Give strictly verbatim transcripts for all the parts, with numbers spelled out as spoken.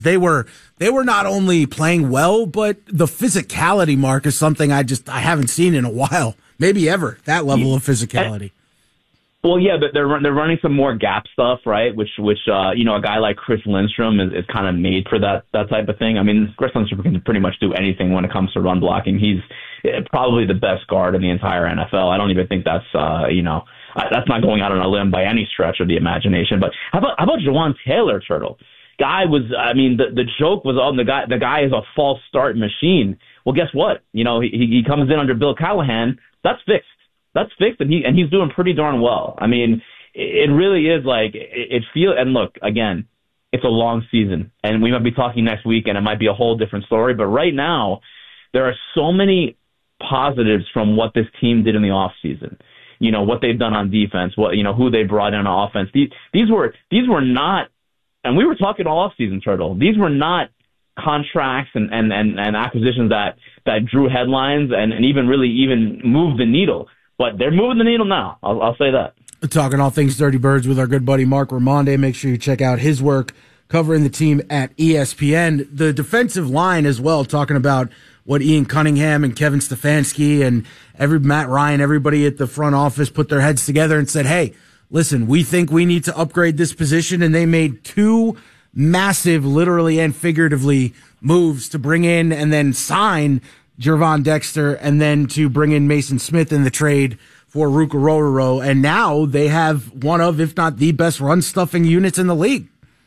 They were they were not only playing well, but the physicality, Mark, is something I just I haven't seen in a while, maybe ever. That level of physicality. Well, yeah, but they're they're running some more gap stuff, right? Which which uh, you know, a guy like Chris Lindstrom is, is kind of made for that that type of thing. I mean, Chris Lindstrom can pretty much do anything when it comes to run blocking. He's probably the best guard in the entire N F L. I don't even think that's uh, you know that's not going out on a limb by any stretch of the imagination. But how about how about Jawan Taylor, Turtle? Guy was, I mean, the the joke was on the guy. The guy is a false start machine. Well, guess what? You know, he he comes in under Bill Callahan. That's fixed. That's fixed, and he and he's doing pretty darn well. I mean, it, it really is like it, it feels. And look, again, it's a long season, and we might be talking next week, and it might be a whole different story. But right now, there are so many positives from what this team did in the off season. You know, what they've done on defense, what you know, who they brought in on offense. These these were these were not. And we were talking all offseason, Turtle. These were not contracts and, and, and, and acquisitions that, that drew headlines and, and even really even moved the needle. But they're moving the needle now. I'll, I'll say that. Talking all things Dirty Birds with our good buddy Mark Raimondi. Make sure you check out his work covering the team at E S P N. The defensive line as well, talking about what Ian Cunningham and Kevin Stefanski and every Matt Ryan, everybody at the front office put their heads together and said, hey, listen, we think we need to upgrade this position, and they made two massive, literally and figuratively, moves to bring in and then sign Gervon Dexter and then to bring in Mason Smith in the trade for Ruka Rororo. And now they have one of, if not the best run-stuffing units in the league.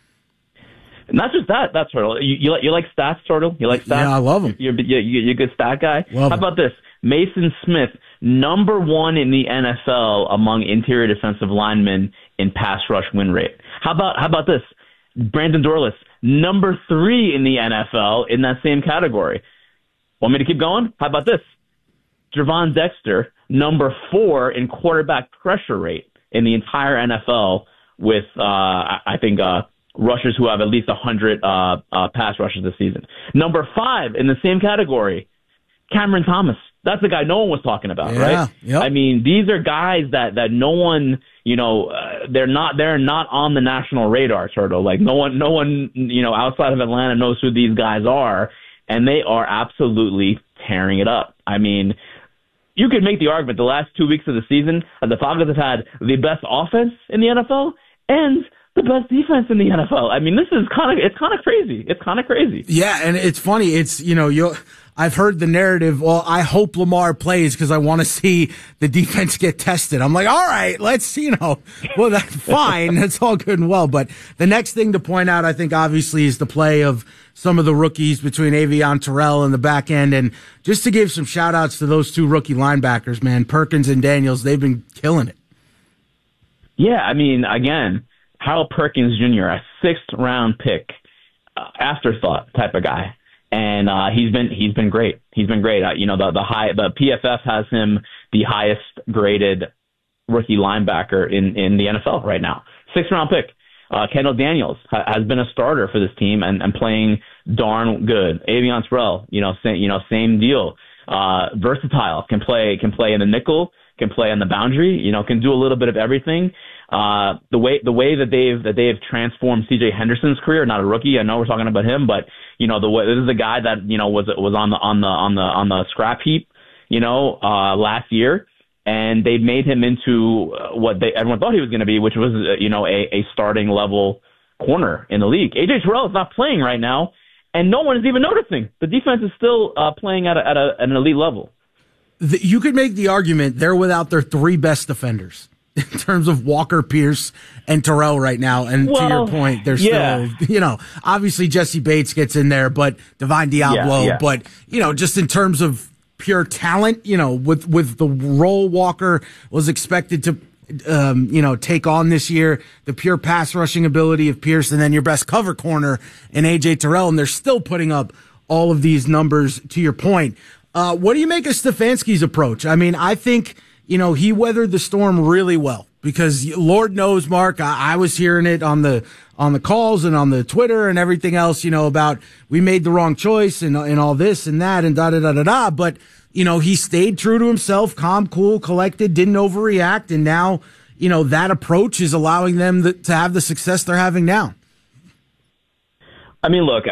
Not just that, that's Turtle. You, you, like, you like stats, Turtle? You like stats? Yeah, I love them. You're, you're, you're a good stat guy? Love How about this? Mason Smith, number one in the N F L among interior defensive linemen in pass rush win rate. How about how about this? Brandon Dorlus, number three in the N F L in that same category. Want me to keep going? How about this? Gervon Dexter, number four in quarterback pressure rate in the entire N F L with, uh, I think, uh, rushers who have at least one hundred uh, uh, pass rushes this season. Number five in the same category, Cameron Thomas. That's the guy no one was talking about, yeah, right? Yep. I mean, these are guys that, that no one, you know, uh, they're not they're not on the national radar, Turtle. Like no one, no one, you know, outside of Atlanta knows who these guys are, and they are absolutely tearing it up. I mean, you could make the argument the last two weeks of the season that the Falcons have had the best offense in the N F L and the best defense in the N F L. I mean, this is kind of it's kind of crazy. It's kind of crazy. Yeah, and it's funny. It's you know you. I've heard the narrative, well, I hope Lamar plays because I want to see the defense get tested. I'm like, all right, let's, you know, well, that's fine. That's all good and well. But the next thing to point out, I think, obviously, is the play of some of the rookies between Avion Terrell and the back end. And just to give some shout outs to those two rookie linebackers, man, Perkins and Daniels, they've been killing it. Yeah, I mean, again, Harold Perkins Junior, a sixth round pick, uh, afterthought type of guy. And uh, he's been he's been great. He's been great. Uh, you know, the the high the P F F has him the highest graded rookie linebacker in, in the N F L right now. Sixth round pick. Uh, Kendall Daniels ha- has been a starter for this team and, and playing darn good. Avion Terrell, you know, same you know same deal. Uh, versatile, can play can play in the nickel, can play on the boundary. You know, can do a little bit of everything. Uh, the way the way that they've that they've transformed C J Henderson's career, not a rookie. I know we're talking about him, but you know the way this is a guy that you know was was on the on the on the on the scrap heap, you know, uh, last year, and they made him into what they everyone thought he was going to be, which was uh, you know a, a starting level corner in the league. A J Terrell is not playing right now, and no one is even noticing. The defense is still uh, playing at a, at, a, at an elite level. The, you could make the argument they're without their three best defenders in terms of Walker, Pierce, and Terrell right now. And well, to your point, they're yeah. still, you know, obviously Jesse Bates gets in there, but Divine Diablo, yeah, yeah. but, you know, just in terms of pure talent, you know, with, with the role Walker was expected to, um, you know, take on this year, the pure pass rushing ability of Pierce, and then your best cover corner in A J Terrell, and they're still putting up all of these numbers to your point. Uh, what do you make of Stefanski's approach? I mean, I think, you know, he weathered the storm really well because Lord knows, Mark, I, I was hearing it on the, on the calls and on the Twitter and everything else, you know, about we made the wrong choice and, and all this and that and da, da, da, da, da. But, you know, he stayed true to himself, calm, cool, collected, didn't overreact. And now, you know, that approach is allowing them the, to have the success they're having now. I mean, look,